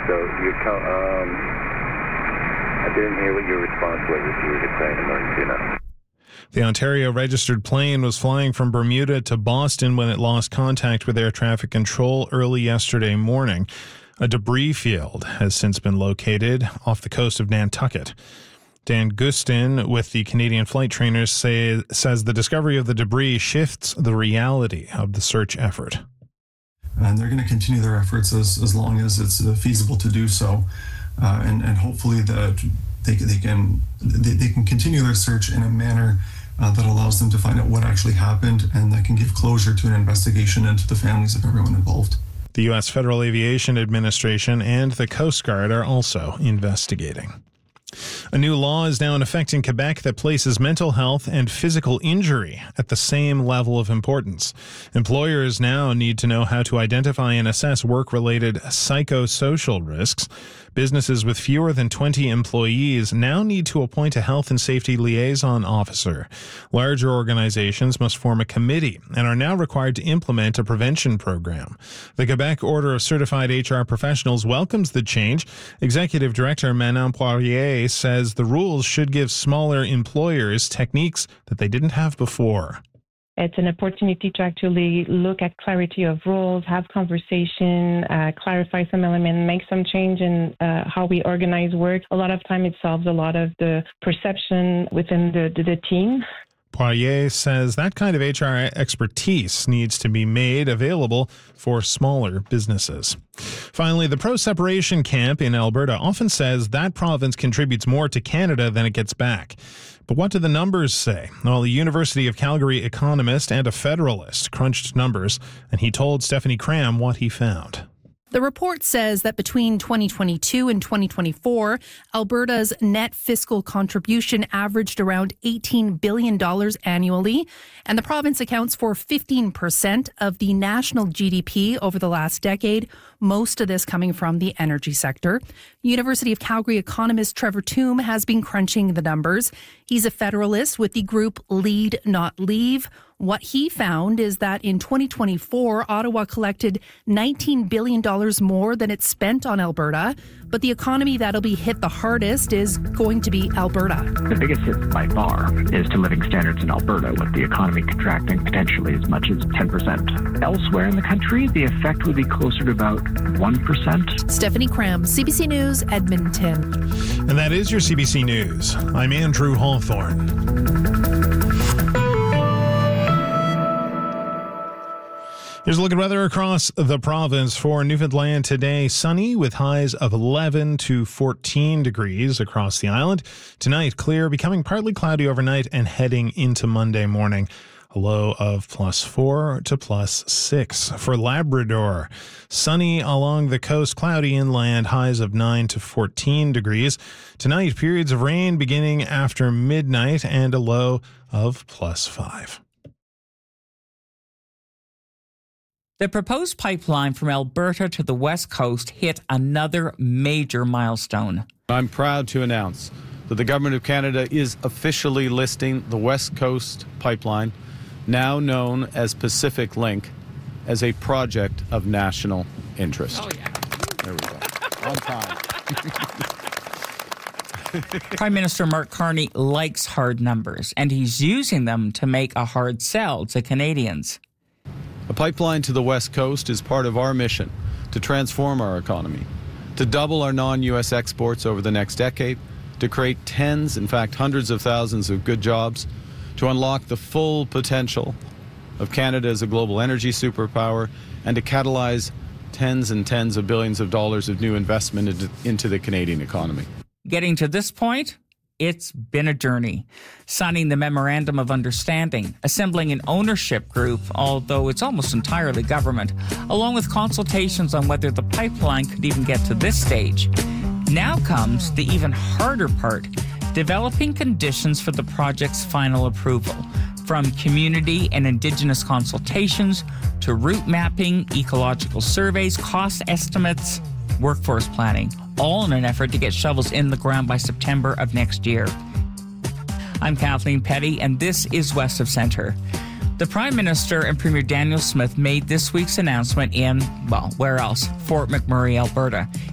So I didn't hear what your response was if you were declaring an emergency or not. The Ontario registered plane was flying from Bermuda to Boston when it lost contact with air traffic control early yesterday morning. A debris field has since been located off the coast of Nantucket. Dan Gustin with the Canadian Flight Trainers says the discovery of the debris shifts the reality of the search effort. And they're going to continue their efforts as long as it's feasible to do so. And hopefully that they can continue their search in a manner that allows them to find out what actually happened and that can give closure to an investigation and to the families of everyone involved. The U.S. Federal Aviation Administration and the Coast Guard are also investigating. A new law is now in effect in Quebec that places mental health and physical injury at the same level of importance. Employers now need to know how to identify and assess work-related psychosocial risks. Businesses with fewer than 20 employees now need to appoint a health and safety liaison officer. Larger organizations must form a committee and are now required to implement a prevention program. The Quebec Order of Certified HR Professionals welcomes the change. Executive Director Manon Poirier says the rules should give smaller employers techniques that they didn't have before. It's an opportunity to actually look at clarity of roles, have conversation, clarify some element, make some change in how we organize work. A lot of time it solves a lot of the perception within the team. Poirier says that kind of HR expertise needs to be made available for smaller businesses. Finally, the pro-separation camp in Alberta often says that province contributes more to Canada than it gets back. But what do the numbers say? Well, the University of Calgary economist and a federalist crunched numbers, and he told Stephanie Cram what he found. The report says that between 2022 and 2024, Alberta's net fiscal contribution averaged around $18 billion annually, and the province accounts for 15% of the national GDP over the last decade, most of this coming from the energy sector. University of Calgary economist Trevor Tombe has been crunching the numbers. He's a federalist with the group Lead Not Leave. What he found is that in 2024, Ottawa collected $19 billion more than it spent on Alberta, but the economy that'll be hit the hardest is going to be Alberta. The biggest hit by far is to living standards in Alberta, with the economy contracting potentially as much as 10%. Elsewhere in the country, the effect would be closer to about 1%. Stephanie Cram, CBC News, Edmonton. And that is your CBC News. I'm Andrew Hawthorne. Here's a look at weather across the province. For Newfoundland today, sunny with highs of 11 to 14 degrees across the island. Tonight, clear, becoming partly cloudy overnight and heading into Monday morning. A low of +4 to +6. For Labrador, sunny along the coast, cloudy inland, highs of 9 to 14 degrees. Tonight, periods of rain beginning after midnight and a low of +5. The proposed pipeline from Alberta to the West Coast hit another major milestone. I'm proud to announce that the Government of Canada is officially listing the West Coast Pipeline, now known as Pacific Link, as a project of national interest. Oh, yeah. There we go. On time. Prime Minister Mark Carney likes hard numbers, and he's using them to make a hard sell to Canadians. A pipeline to the West Coast is part of our mission to transform our economy, to double our non-U.S. exports over the next decade, to create tens, in fact hundreds of thousands of good jobs, to unlock the full potential of Canada as a global energy superpower, and to catalyze tens and tens of billions of dollars of new investment into the Canadian economy. Getting to this point, it's been a journey. Signing the Memorandum of Understanding, assembling an ownership group, although it's almost entirely government, along with consultations on whether the pipeline could even get to this stage. Now comes the even harder part, developing conditions for the project's final approval. From community and Indigenous consultations to route mapping, ecological surveys, cost estimates, workforce planning, all in an effort to get shovels in the ground by September of next year. I'm Kathleen Petty, and this is West of Centre. The Prime Minister and Premier Daniel Smith made this week's announcement in, well, where else? Fort McMurray, Alberta.